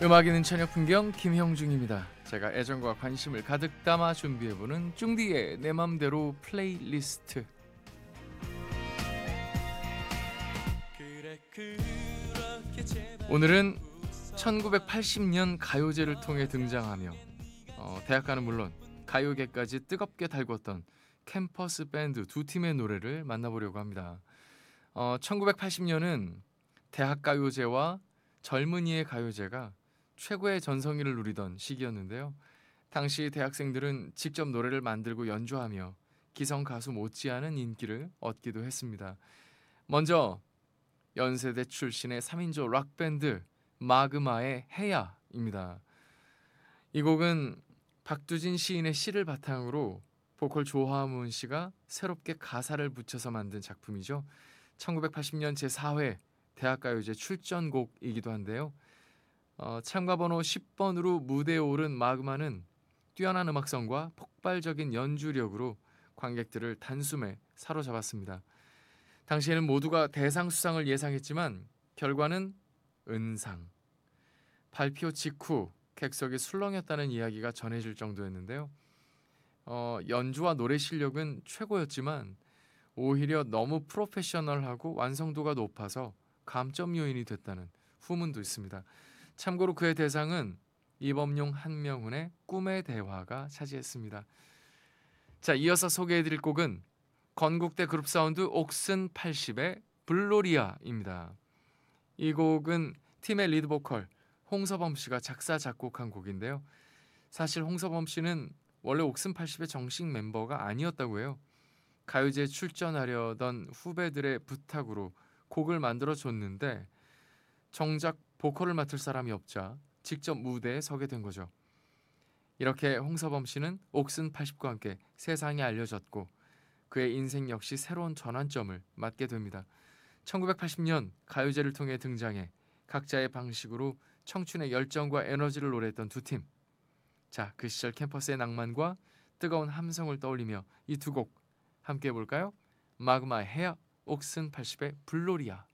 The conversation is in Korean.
음악 있는 저녁 풍경 김형중입니다. 제가 애정과 관심을 가득 담아 준비해보는 쭝디의 내 맘대로 플레이리스트. 오늘은 1980년 가요제를 통해 등장하며 대학가는 물론 가요계까지 뜨겁게 달궜던 캠퍼스 밴드 두 팀의 노래를 만나보려고 합니다. 1980년은 대학가요제와 젊은이의 가요제가 최고의 전성기를 누리던 시기였는데요. 당시 대학생들은 직접 노래를 만들고 연주하며 기성 가수 못지않은 인기를 얻기도 했습니다. 먼저 연세대 출신의 3인조 락밴드 마그마의 해야입니다. 이 곡은 박두진 시인의 시를 바탕으로 보컬 조화문 씨가 새롭게 가사를 붙여서 만든 작품이죠. 1980년 제4회 대학가요제 출전곡이기도 한데요. 참가번호 10번으로 무대에 오른 마그마는 뛰어난 음악성과 폭발적인 연주력으로 관객들을 단숨에 사로잡았습니다. 당시에는 모두가 대상 수상을 예상했지만 결과는 은상. 발표 직후 객석이 술렁였다는 이야기가 전해질 정도였는데요. 연주와 노래 실력은 최고였지만 오히려 너무 프로페셔널하고 완성도가 높아서 감점 요인이 됐다는 후문도 있습니다. 참고로 그의 대상은 이범용 한명훈의 꿈의 대화가 차지했습니다. 자, 이어서 소개해드릴 곡은 건국대 그룹 사운드 옥슨 80의 블로리아입니다. 이 곡은 팀의 리드 보컬 홍서범 씨가 작사 작곡한 곡인데요. 사실 홍서범 씨는 원래 옥슨 80의 정식 멤버가 아니었다고 해요. 가요제에 출전하려던 후배들의 부탁으로 곡을 만들어 줬는데 정작 보컬을 맡을 사람이 없자 직접 무대에 서게 된 거죠. 이렇게 홍서범 씨는 옥슨 80과 함께 세상에 알려졌고 그의 인생 역시 새로운 전환점을 맞게 됩니다. 1980년 가요제를 통해 등장해 각자의 방식으로 청춘의 열정과 에너지를 노래했던 두 팀. 자, 그 시절 캠퍼스의 낭만과 뜨거운 함성을 떠올리며 이 두 곡 함께 해볼까요? 마그마의 해야, 옥슨 80의 블로리아.